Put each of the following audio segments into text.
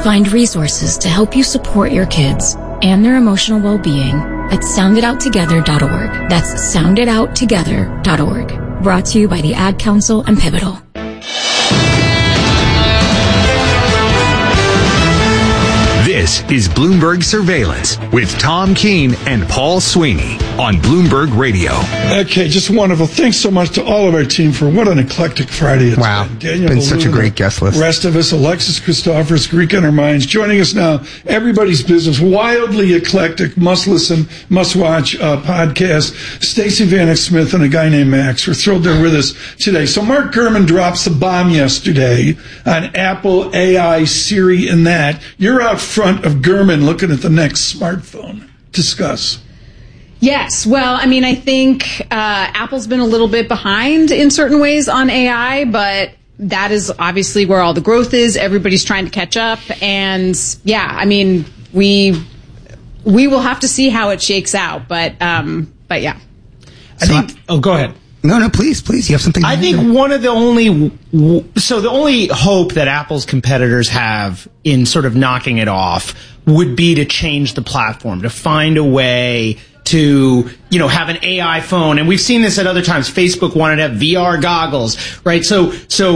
Find resources to help you support your kids and their emotional well-being at soundidouttogether.org. That's soundidouttogether.org. Brought to you by the Ad Council and Pivotal. This is Bloomberg Surveillance with Tom Keene and Paul Sweeney on Bloomberg Radio. Okay, just wonderful. Thanks so much to all of our team for what an eclectic Friday it's been. Daniel Been such a great guest list. Rest of us, Alexis Christophorous, Greek on Our Minds. Joining us now, Everybody's Business, wildly eclectic, must-listen, must-watch podcast, Stacey Vanek Smith and a guy named Max. We're thrilled they're with us today. So Mark Gurman drops the bomb yesterday on Apple, AI, Siri, and that. You're out front of Gurman looking at the next smartphone. Discuss. Yes. Well, I mean, I think Apple's been a little bit behind in certain ways on AI, but that is obviously where all the growth is. Everybody's trying to catch up. And yeah, I mean, we will have to see how it shakes out. But yeah. I think. Oh, go ahead. No, please. You have something. I think one of the only hope that Apple's competitors have in sort of knocking it off would be to change the platform, to find a way to, have an AI phone. And we've seen this at other times. Facebook wanted to have VR goggles, right? So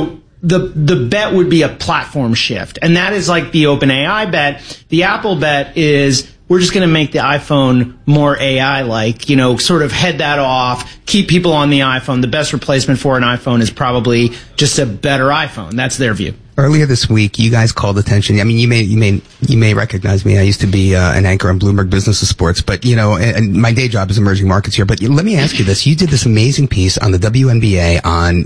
the bet would be a platform shift. And that is like the OpenAI bet. The Apple bet is, we're just going to make the iPhone more AI-like, sort of head that off, keep people on the iPhone. The best replacement for an iPhone is probably just a better iPhone. That's their view. Earlier this week, you guys called attention. I mean, you may recognize me. I used to be an anchor on Bloomberg Business of Sports, but and my day job is emerging markets here. But let me ask you this: you did this amazing piece on the WNBA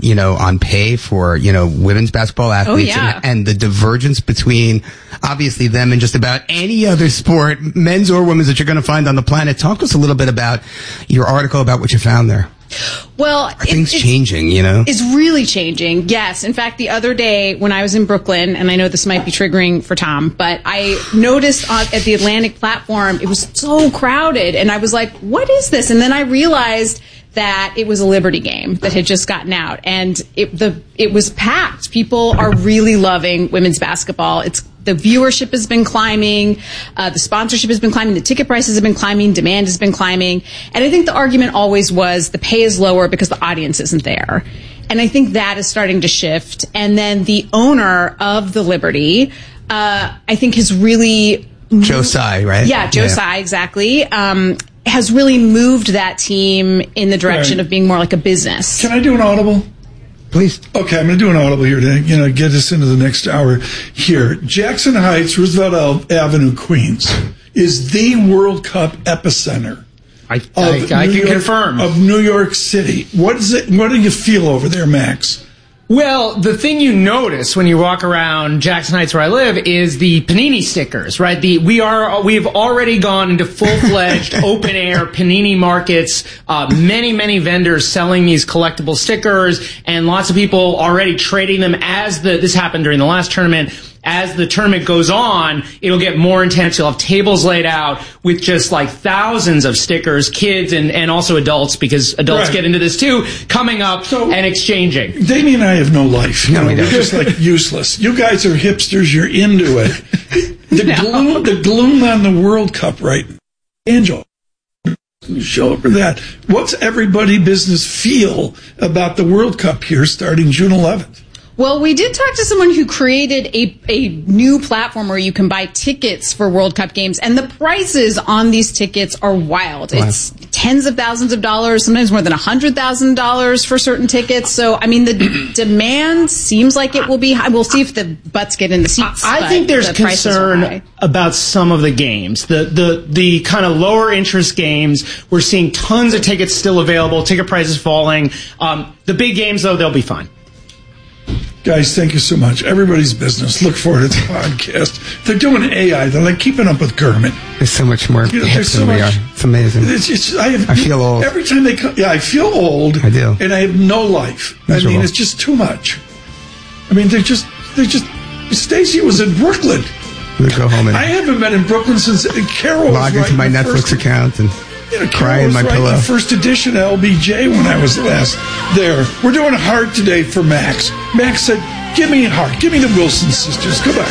on pay for women's basketball athletes and the divergence between obviously them and just about any other sport, men's or women's, that you're going to find on the planet. Talk to us a little bit about your article, about what you found there. Well, are things changing, It's really changing, yes. In fact, the other day when I was in Brooklyn, and I know this might be triggering for Tom, but I noticed at the Atlantic platform, it was so crowded, and I was like, what is this? And then I realized that it was a Liberty game that had just gotten out, and it was packed. People are really loving women's basketball. The viewership has been climbing, the sponsorship has been climbing, the ticket prices have been climbing, demand has been climbing. And I think the argument always was the pay is lower because the audience isn't there. And I think that is starting to shift. And then the owner of the Liberty, I think has really... Joe Tsai, right? Yeah, Joe Tsai, exactly. Has really moved that team in the direction of being more like a business. Can I do an audible? Please. Okay, I'm going to do an audible here to get us into the next hour here. Jackson Heights, Roosevelt Avenue, Queens, is the World Cup epicenter. I can confirm. Of New York City. What do you feel over there, Max? Well, the thing you notice when you walk around Jackson Heights, where I live, is the Panini stickers, right? We have already gone into full-fledged open-air Panini markets. Many vendors selling these collectible stickers, and lots of people already trading them this happened during the last tournament. As the tournament goes on, it'll get more intense. You'll have tables laid out with just like thousands of stickers, kids and also adults, because adults get into this too, coming up and exchanging. Damien and I have no life. We're just like useless. You guys are hipsters. You're into it. The gloom on the World Cup, right? Angel, show up for that. What's everybody business feel about the World Cup here starting June 11th? Well, we did talk to someone who created a new platform where you can buy tickets for World Cup games, and the prices on these tickets are wild. Wow. It's tens of thousands of dollars, sometimes more than $100,000 for certain tickets. So, I mean, the demand seems like it will be high. We'll see if the butts get in the seats. I think there's concern about some of the games. The kind of lower interest games, we're seeing tons of tickets still available, ticket prices falling. The big games, though, they'll be fine. Guys, thank you so much. Everybody's business. Look forward to the podcast. They're doing AI. They're like keeping up with Gurman. There's so much more hip than we are. It's amazing. I feel old. Every time they come, I feel old. I do. And I have no life. Miserable. I mean, it's just too much. I mean, they're just. Stacey was in Brooklyn. We'll go home and I haven't been in Brooklyn since Carol was log into my Netflix account and cry in my pillow. The first edition of LBJ when I was last there. We're doing Heart today for Max. Max said, give me Heart. Give me the Wilson sisters. Goodbye.